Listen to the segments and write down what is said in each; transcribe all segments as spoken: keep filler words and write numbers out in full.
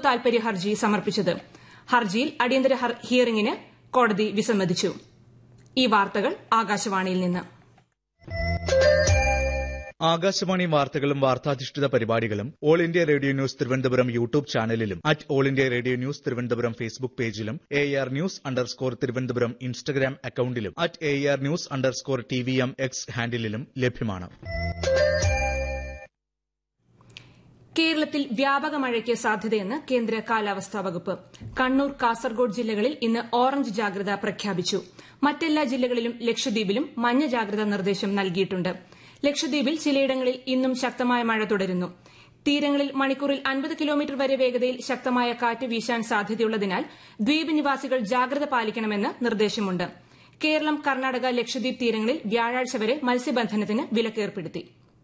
പൊതുതാൽപര്യ ഹർജി സമർപ്പിച്ചത്. ഹർജിയിൽ അടിയന്തര ഹിയറിംഗിന് കോടതി വിസമ്മതിച്ചു. ഈ വാർത്തകൾ ആകാശവാണിയിൽ നിന്ന്. ആകാശവാണി വാർത്തകളും വാർത്താധിഷ്ഠിത പരിപാടികളും all India radio news Thiruvananthapuram YouTube ചാനലിലും at all India radio news Thiruvananthapuram Facebook പേജിലും A R news underscore Thiruvananthapuram Instagram അക്കൌണ്ടിലും at A R news underscore T V M X ഹാൻഡിലും ലഭ്യമാണ്. കേരളത്തിൽ വ്യാപക മഴയ്ക്ക് സാധ്യതയെന്ന് കേന്ദ്ര കാലാവസ്ഥാ വകുപ്പ്. കണ്ണൂർ, കാസർഗോഡ് ജില്ലകളിൽ ഇന്ന് ഓറഞ്ച് ജാഗ്രത പ്രഖ്യാപിച്ചു. മറ്റെല്ലാ ജില്ലകളിലും ലക്ഷദ്വീപിലും മഞ്ഞ ജാഗ്രതാ നിർദ്ദേശം നൽകിയിട്ടുണ്ട്. ലക്ഷദ്വീപിൽ ചിലയിടങ്ങളിൽ ഇന്നും ശക്തമായ മഴ തുടരുന്നു. തീരങ്ങളിൽ മണിക്കൂറിൽ അൻപത് കിലോമീറ്റർ വരെ വേഗതയിൽ ശക്തമായ കാറ്റ് വീശാൻ സാധ്യതയുള്ളതിനാൽ ദ്വീപ് നിവാസികൾ ജാഗ്രത പാലിക്കണമെന്ന് നിർദ്ദേശമുണ്ട്. കേരളം, കർണാടക, ലക്ഷദ്വീപ് തീരങ്ങളിൽ വ്യാഴാഴ്ച വരെ മത്സ്യബന്ധനത്തിന് വിലക്കേർപ്പെടുത്തി.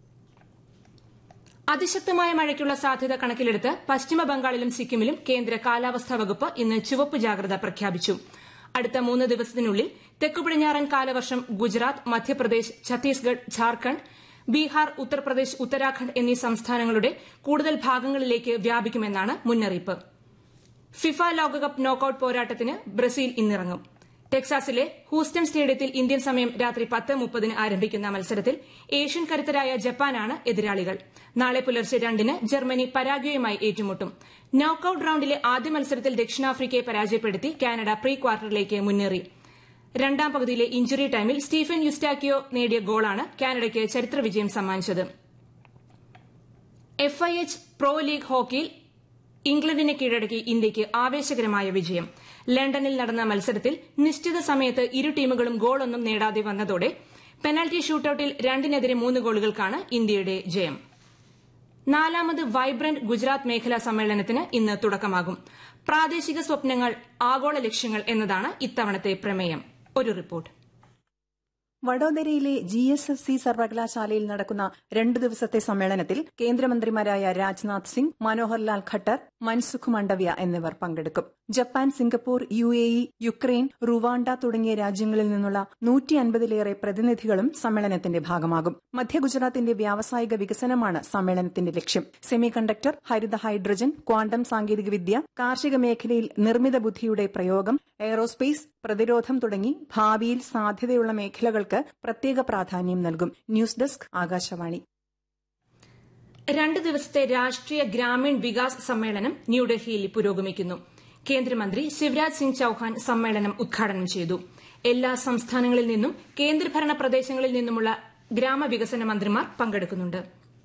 അതിശക്തമായ മഴയ്ക്കുള്ള സാധ്യത കണക്കിലെടുത്ത് പശ്ചിമ ബംഗാളിലും സിക്കിമിലും കേന്ദ്ര കാലാവസ്ഥാ വകുപ്പ് ഇന്ന് ചുവപ്പ് ജാഗ്രത പ്രഖ്യാപിച്ചു. അടുത്ത മൂന്ന് ദിവസത്തിനുള്ളിൽ തെക്കുപടിഞ്ഞാറൻ കാലവർഷം ഗുജറാത്ത്, മധ്യപ്രദേശ്, ഛത്തീസ്ഗഡ്, ഝാർഖണ്ഡ്, ബീഹാർ, ഉത്തർപ്രദേശ്, ഉത്തരാഖണ്ഡ് എന്നീ സംസ്ഥാനങ്ങളുടെ കൂടുതൽ ഭാഗങ്ങളിലേക്ക് വ്യാപിക്കുമെന്നാണ് മുന്നറിയിപ്പ്. ഫിഫ ലോകകപ്പ് നോക്കൌട്ട് പോരാട്ടത്തിന് ബ്രസീൽ ഇന്നിറങ്ങും. ടെക്സാസിലെ ഹൂസ്റ്റൺ സ്റ്റേഡിയത്തിൽ ഇന്ത്യൻ സമയം രാത്രി പത്ത് മുപ്പതിന് ആരംഭിക്കുന്ന മത്സരത്തിൽ ഏഷ്യൻ കരുത്തരായ ജപ്പാനാണ് എതിരാളികൾ. നാളെ പുലർച്ചെ രണ്ടിന് ജർമ്മനി പരാഗ്വേയുമായി ഏറ്റുമുട്ടും. നോക്കൌട്ട് റൌണ്ടിലെ ആദ്യ മത്സരത്തിൽ ദക്ഷിണാഫ്രിക്കയെ പരാജയപ്പെടുത്തി കാനഡ പ്രീ ക്വാർട്ടറിലേക്ക് മുന്നേറി. രണ്ടാം പകുതിയിലെ ഇഞ്ചുറി ടൈമിൽ സ്റ്റീഫൻ യുസ്റ്റാക്കിയോ നേടിയ ഗോളാണ് കാനഡയ്ക്ക് ചരിത്ര വിജയം സമ്മാനിച്ചത്. F I H pro league ഹോക്കിയിൽ ഇംഗ്ലണ്ടിനെ കീഴടക്കി ഇന്ത്യയ്ക്ക് ആവേശകരമായ വിജയം. ലണ്ടനിൽ നടന്ന മത്സരത്തിൽ നിശ്ചിത സമയത്ത് ഇരു ടീമുകളും ഗോളൊന്നും നേടാതെ വന്നതോടെ പെനാൽറ്റി ഷൂട്ടൌട്ടിൽ രണ്ടിനെതിരെ മൂന്ന് ഗോളുകൾക്കാണ് ഇന്ത്യയുടെ ജയം. നാലാമത് വൈബ്രന്റ് ഗുജറാത്ത് മേഖലാ സമ്മേളനത്തിന് ഇന്ന് തുടക്കമാകും. പ്രാദേശിക സ്വപ്നങ്ങൾ, ആഗോള ലക്ഷ്യങ്ങൾ എന്നതാണ് ഇത്തവണത്തെ പ്രമേയം. ഒരു report. വഡോദരയിലെ G S F C സർവകലാശാലയിൽ നടക്കുന്ന രണ്ടു ദിവസത്തെ സമ്മേളനത്തിൽ കേന്ദ്രമന്ത്രിമാരായ രാജ്നാഥ് സിംഗ്, മനോഹർലാൽ ഖട്ടർ, മൻസുഖ് മണ്ഡവ്യ എന്നിവർ പങ്കെടുക്കും. Japan, Singapore, U A E, Ukraine, Rwanda തുടങ്ങിയ രാജ്യങ്ങളിൽ നിന്നുള്ള നൂറ്റി അൻപതിലേറെ പ്രതിനിധികളും സമ്മേളനത്തിന്റെ ഭാഗമാകും. മധ്യ ഗുജറാത്തിന്റെ വ്യാവസായിക വികസനമാണ് സമ്മേളനത്തിന്റെ ലക്ഷ്യം. സെമി കണ്ടക്ടർ, ഹരിത ഹൈഡ്രജൻ, ക്വാണ്ടം സാങ്കേതികവിദ്യ, കാർഷിക മേഖലയിൽ നിർമ്മിത ബുദ്ധിയുടെ പ്രയോഗം, എയ്റോസ്പേസ്, പ്രതിരോധം തുടങ്ങി ഭാവിയിൽ സാധ്യതയുള്ള മേഖലകൾക്ക് പ്രത്യേക പ്രാധാന്യം നൽകും. News desk, Akashvani. രണ്ട് ദിവസത്തെ രാഷ്ട്രീയ ഗ്രാമീൺ വികാസ് സമ്മേളനം ന്യൂഡൽഹിയിൽ പുരോഗമിക്കുന്നു. കേന്ദ്രമന്ത്രി ശിവരാജ് സിംഗ് ചൌഹാൻ സമ്മേളനം ഉദ്ഘാടനം ചെയ്തു. എല്ലാ സംസ്ഥാനങ്ങളിൽ നിന്നും കേന്ദ്രഭരണ പ്രദേശങ്ങളിൽ നിന്നുമുള്ള ഗ്രാമവികസന മന്ത്രിമാർ പങ്കെടുക്കുന്നുണ്ട്.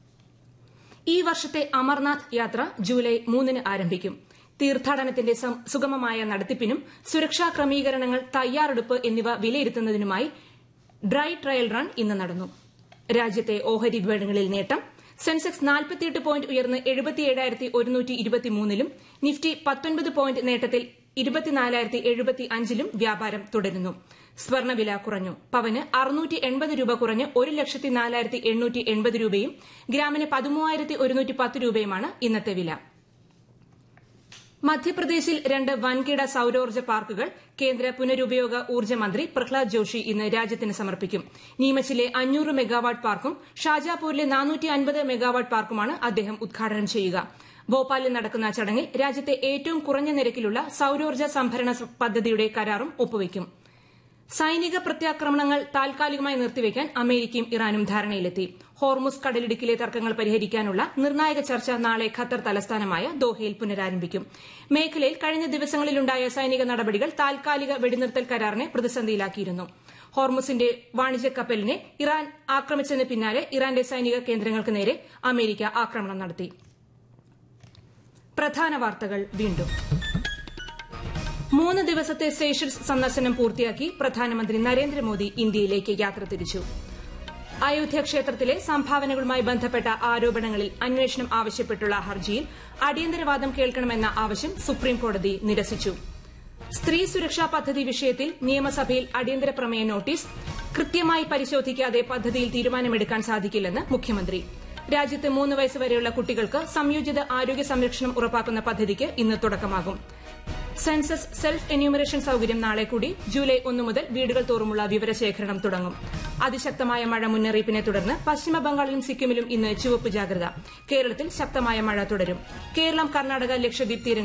ഈ വർഷത്തെ അമർനാഥ് യാത്ര ജൂലൈ മൂന്നിന് ആരംഭിക്കും. തീർത്ഥാടനത്തിന്റെ സുഗമമായ നടത്തിപ്പിനും സുരക്ഷാ ക്രമീകരണങ്ങൾ, തയ്യാറെടുപ്പ് എന്നിവ വിലയിരുത്തുന്നതിനുമായി ഡ്രൈ ട്രയൽ റൺ ഇന്ന് നടന്നു. രാജ്യത്തെ ഓഹരി വിപണികളിൽ നേട്ടം. സെൻസെക്സ് നാൽപ്പത്തിയെട്ട് പോയിന്റ് ഉയർന്ന് എഴുപത്തിയേഴായിരത്തി ഒരുന്നൂറ്റി ഇരുപത്തിമൂന്നിലും നിഫ്റ്റി പത്തൊൻപത് പോയിന്റ് നേട്ടത്തിൽ ഇരുപത്തിനാലായിരത്തി എഴുപത്തി അഞ്ചിലും വ്യാപാരം തുടരുന്നു. സ്വർണ്ണവില കുറഞ്ഞു. പവന് അറുന്നൂറ്റി എൺപത് രൂപ കുറഞ്ഞ് ഒരു ലക്ഷത്തി നാലായിരത്തി എണ്ണൂറ്റി എൺപത് രൂപയും ഗ്രാമിന് പതിമൂവായിരത്തി ഒരുന്നൂറ്റി പത്ത് രൂപയുമാണ് ഇന്നത്തെ വില. മധ്യപ്രദേശിൽ രണ്ട് വൻകിട സൌരോർജ്ജ പാർക്കുകൾ കേന്ദ്ര പുനരുപയോഗ ഊർജ്ജ മന്ത്രി പ്രഹ്ലാദ് ജോഷി ഇന്ന് രാജ്യത്തിന് സമർപ്പിക്കും. നീമച്ചിലെ അഞ്ഞൂറ് മെഗാവാട്ട് പാർക്കും ഷാജാപൂരിലെ നാനൂറ്റി അൻപത് മെഗാവാട്ട് പാർക്കുമാണ് അദ്ദേഹം ഉദ്ഘാടനം ചെയ്യുക. ഭോപ്പാലിൽ നടക്കുന്ന ചടങ്ങിൽ രാജ്യത്തെ ഏറ്റവും കുറഞ്ഞ നിരക്കിലുള്ള സൌരോർജ്ജ സംഭരണ പദ്ധതിയുടെ കരാറും ഒപ്പുവയ്ക്കും. സൈനിക പ്രത്യാക്രമണങ്ങൾ താൽക്കാലികമായി നിർത്തിവെക്കാൻ അമേരിക്കയും ഇറാനും ധാരണയിലെത്തി. ഹോർമുസ് കടലിടുക്കിലെ തർക്കങ്ങൾ പരിഹരിക്കാനുള്ള നിർണായക ചർച്ച നാളെ ഖത്തർ തലസ്ഥാനമായ ദോഹയിൽ പുനരാരംഭിക്കും. മേഖലയിൽ കഴിഞ്ഞ ദിവസങ്ങളിലുണ്ടായ സൈനിക നടപടികൾ താൽക്കാലിക വെടിനിർത്തൽ കരാറിനെ പ്രതിസന്ധിയിലാക്കിയിരുന്നു. ഹോർമുസിന്റെ വാണിജ്യ കപ്പലിനെ ഇറാൻ ആക്രമിച്ചതിന് പിന്നാലെ ഇറാന്റെ സൈനിക കേന്ദ്രങ്ങൾക്ക് നേരെ അമേരിക്ക ആക്രമണം നടത്തി. പ്രധാന വാർത്തകൾ വീണ്ടും. മൂന്ന് ദിവസത്തെ സേഷൽസ് സന്ദർശനം പൂർത്തിയാക്കി പ്രധാനമന്ത്രി നരേന്ദ്രമോദി ഇന്ത്യയിലേക്ക് യാത്ര തിരിച്ചു. അയോധ്യ ക്ഷേത്രത്തിലെ സംഭാവനകളുമായി ബന്ധപ്പെട്ട ആരോപണങ്ങളിൽ അന്വേഷണം ആവശ്യപ്പെട്ടുള്ള ഹർജിയിൽ അടിയന്തരവാദം കേൾക്കണമെന്ന ആവശ്യം സുപ്രീംകോടതി നിരസിച്ചു. സ്ത്രീ സുരക്ഷാ പദ്ധതി വിഷയത്തിൽ നിയമസഭയിൽ അടിയന്തര പ്രമേയ നോട്ടീസ്. കൃത്യമായി പരിശോധിക്കാതെ പദ്ധതിയിൽ തീരുമാനമെടുക്കാൻ സാധിക്കില്ലെന്ന് മുഖ്യമന്ത്രി. രാജ്യത്ത് മൂന്ന് വയസ്സുവരെയുള്ള കുട്ടികൾക്ക് സംയോജിത ആരോഗ്യ സംരക്ഷണം ഉറപ്പാക്കുന്ന പദ്ധതിക്ക് ഇന്ന് തുടക്കമാകും. സെൻസസ് സെൽഫ് എന്യൂമറേഷൻ സൌകര്യം നാളെ കൂടി. ജൂലൈ ഒന്ന് മുതൽ വീടുകൾ തോറുമുള്ള വിവരശേഖരണം തുടങ്ങും. അതിശക്തമായ മഴ മുന്നറിയിപ്പിനെ തുടർന്ന് പശ്ചിമബംഗാളിലും സിക്കിമിലും ഇന്ന് ചുവപ്പ് ജാഗ്രത. കേരളത്തിൽ ശക്തമായ മഴ തുടരും. കേരളം, കർണാടക, ലക്ഷദ്വീപ് തീരങ്ങളിൽ